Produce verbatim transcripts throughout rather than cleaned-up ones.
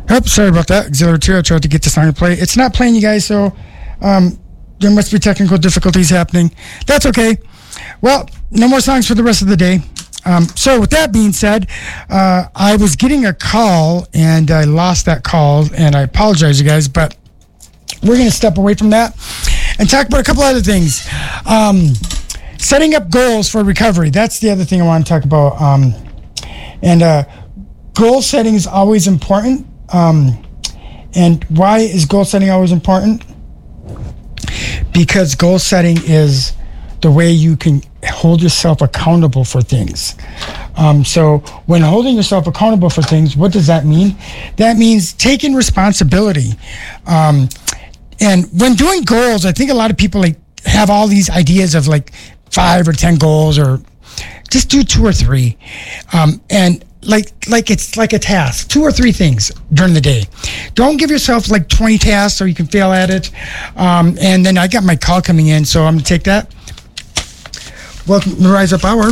Oh, sorry about that. Auxiliary two, I tried to get the song to play. It's not playing, you guys, so um, there must be technical difficulties happening. That's okay. Well, no more songs for the rest of the day. Um, so with that being said, uh, I was getting a call, and I lost that call, and I apologize, you guys, but we're going to step away from that and talk about a couple other things. Um, setting up goals for recovery. That's the other thing I want to talk about. Um, and uh, goal setting is always important. Um, and why is goal setting always important? Because goal setting is the way you can hold yourself accountable for things. Um, so when holding yourself accountable for things, what does that mean? That means taking responsibility. Um, and when doing goals, I think a lot of people like have all these ideas of like five or ten goals, or just do two or three. Um, and like like it's like a task, two or three things during the day. Don't give yourself like twenty tasks or you can fail at it. Um, and then I got my call coming in, so I'm going to take that. Welcome to Rise Up Hour.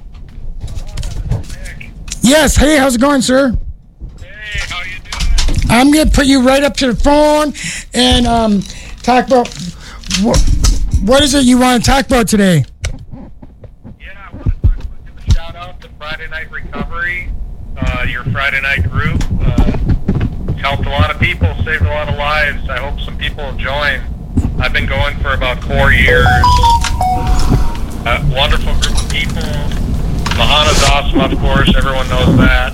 Yes, hey, how's it going, sir? Hey, how you doing? I'm going to put you right up to the phone and um, talk about wh- what is it you want to talk about today? Yeah, I want to talk about, give a shout out to Friday Night Recovery, uh, your Friday night group. Uh, it's helped a lot of people, saved a lot of lives. I hope some people will join. I've been going for about four years. Uh, wonderful group of people. Mahana's awesome, of course. Everyone knows that.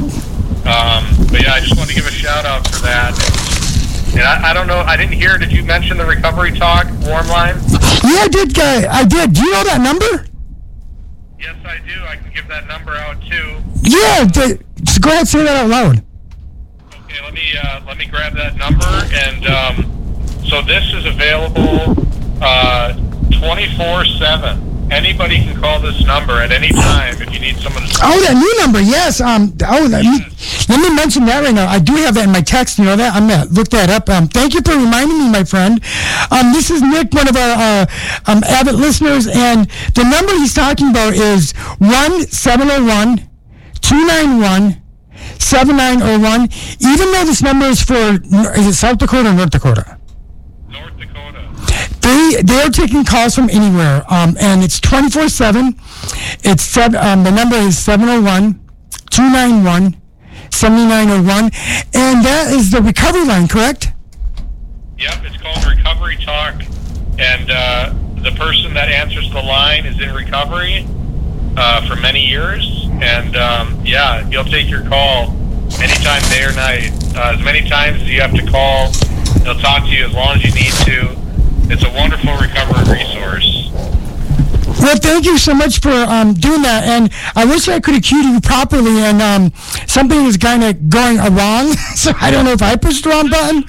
Um, but yeah, I just want to give a shout out for that. And I, I don't know, I didn't hear, did you mention the Recovery Talk warm line? Yeah, I did, guy. I did. Do you know that number? Yes, I do. I can give that number out too. Yeah, the, just go ahead and say that out loud. Okay, let me uh, let me grab that number. And um, so this is available uh, twenty-four seven. Anybody can call this number at any time if you need someone to... Oh, that new number, yes. Um, oh, let me, let me mention that right now. I do have that in my text. You know that? I'm going to look that up. Um, thank you for reminding me, my friend. Um, this is Nick, one of our uh, um, avid listeners, and the number he's talking about is one seven zero one, two nine one, seven nine zero one. Even though this number is for, is it South Dakota or North Dakota? North Dakota. They they are taking calls from anywhere, um, and it's twenty-four seven. It's seven, um, the number is seven zero one, two nine one, seven nine zero one, and that is the recovery line, correct? Yep, it's called Recovery Talk, and uh, the person that answers the line is in recovery uh, for many years, and um, yeah, he'll take your call anytime, day or night, uh, as many times as you have to call. He'll talk to you as long as you need to. It's a wonderful recovery resource. Well, thank you so much for um, doing that, and I wish I could have cued you properly, and um, something was kind of going wrong, so I don't know if I pushed the wrong button.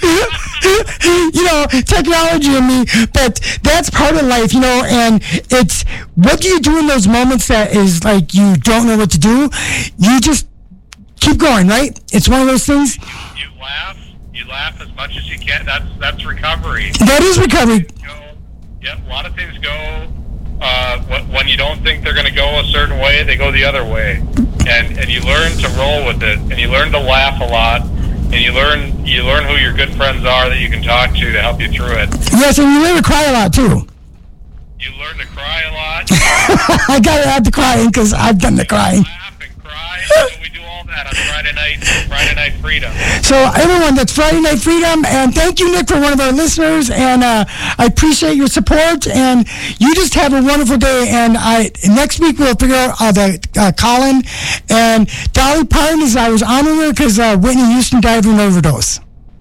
You know, technology and me, but that's part of life, you know, and it's, what do you do in those moments that is like you don't know what to do? You just keep going, right? It's one of those things. You laugh. You laugh as much as you can. That's that's recovery. That is recovery. Yeah, a lot of things go uh, when you don't think they're going to go a certain way, they go the other way, and and you learn to roll with it, and you learn to laugh a lot, and you learn you learn who your good friends are that you can talk to to help you through it. Yes, and you learn to cry a lot too. You learn to cry a lot. I gotta add the crying because I've done the crying. Laugh and cry. So we do all that on Friday night. Friday Night Freedom. So everyone, that's Friday Night Freedom, and thank you, Nick, for one of our listeners, and uh, I appreciate your support, and you just have a wonderful day, and I next week we'll figure out uh, the uh, Colin, and Dolly Parton, is I was honoring her because uh, Whitney Houston died of an overdose.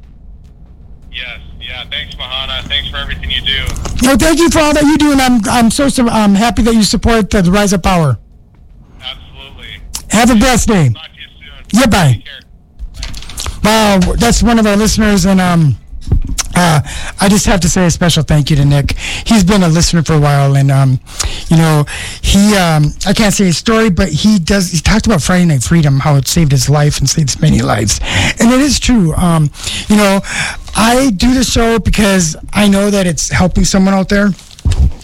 Yes, yeah, thanks, Mahana. Thanks for everything you do. Well, thank you for all that you do, and I'm I'm so I'm happy that you support uh, the Rise Up Power. Absolutely. Have a blessed day. Talk to you soon. Yeah, bye. Take care. Wow, that's one of our listeners, and um, uh, I just have to say a special thank you to Nick. He's been a listener for a while, and um, you know, he um, I can't say his story, but he does. He talked about Friday Night Freedom, how it saved his life and saved many lives, and it is true. Um, you know, I do the show because I know that it's helping someone out there.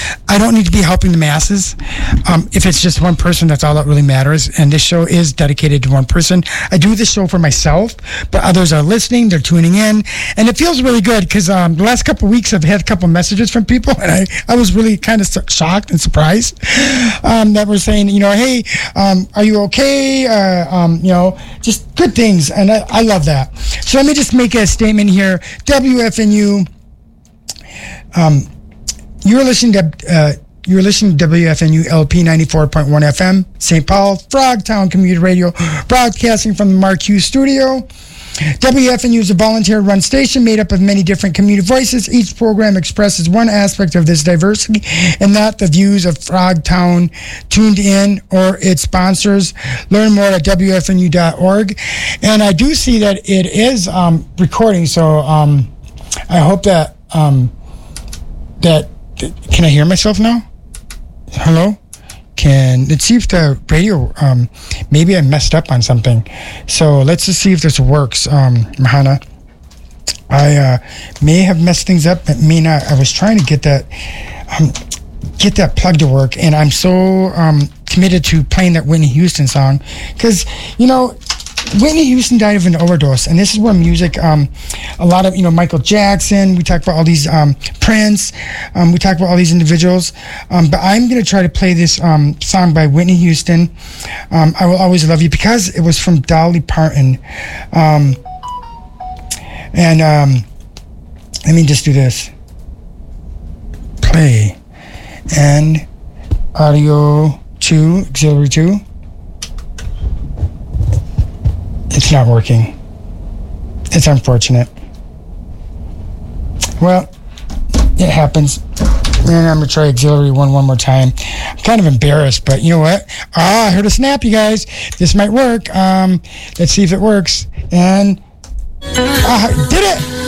I don't need to be helping the masses. Um, if it's just one person, that's all that really matters. And this show is dedicated to one person. I do this show for myself, but others are listening, they're tuning in, and it feels really good because um, the last couple of weeks I've had a couple of messages from people, and I, I was really kind of shocked and surprised um, that were saying, you know, hey, um, are you okay? Uh, um, you know, just good things, and I, I love that. So let me just make a statement here. W F N U, um, you're listening to uh, you're listening to W F N U L P ninety-four point one F M, Saint Paul, Frogtown Community Radio, broadcasting from the Mark Hughes studio. W F N U is a volunteer-run station made up of many different community voices. Each program expresses one aspect of this diversity and not the views of Frogtown tuned in or its sponsors. Learn more at W F N U dot org. And I do see that it is um, recording, so um, I hope that, um, that, can I hear myself now? Hello? Can, let's see if the radio, um, maybe I messed up on something. So let's just see if this works, um, Mahana. I uh, may have messed things up, but may not. I was trying to get that, um, get that plug to work, and I'm so um, committed to playing that Whitney Houston song, because, you know, Whitney Houston died of an overdose, and this is where music, um, a lot of, you know, Michael Jackson, we talk about all these, um, Prince, um, we talk about all these individuals, um, but I'm going to try to play this um, song by Whitney Houston, um, I Will Always Love You, because it was from Dolly Parton, um, and um, let me just do this, play, and audio two, auxiliary two. It's not working. It's unfortunate. Well, it happens. And I'm going to try auxiliary one one more time. I'm kind of embarrassed, but you know what? Ah, I heard a snap, you guys. This might work. Um, let's see if it works. And, ah, did it!